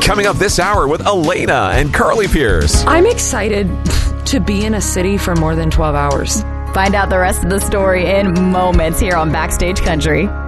Coming up this hour with Elena and Carly Pierce. I'm excited to be in a city for more than 12 hours. Find out the rest of the story in moments here on Backstage Country.